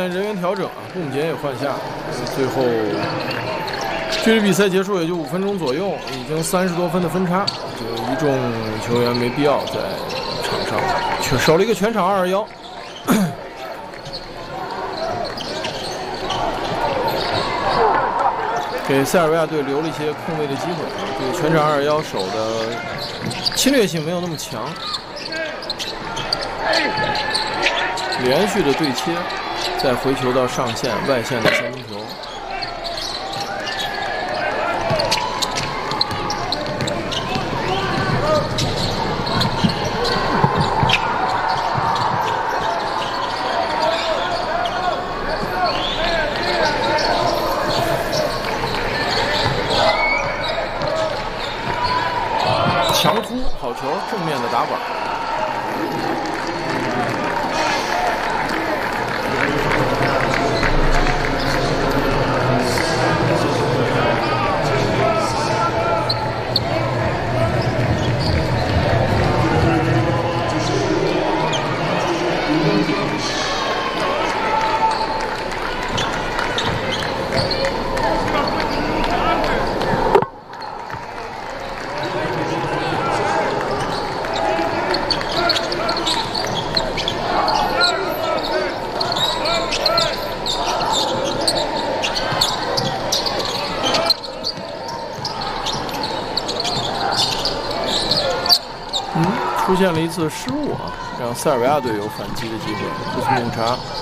面人员调整啊，贡杰也换下，最后距离比赛结束也就5分钟左右，已经30多分的分差，就一众球员没必要在场上却守了一个全场2-21。给塞尔维亚队留了一些空位的机会，这个全场2-21守的侵略性没有那么强，连续的对切，再回球到上线外线的三分球。强突好球，正面的打板。出现了一次失误啊，让塞尔维亚队有反击的机会。库斯穆查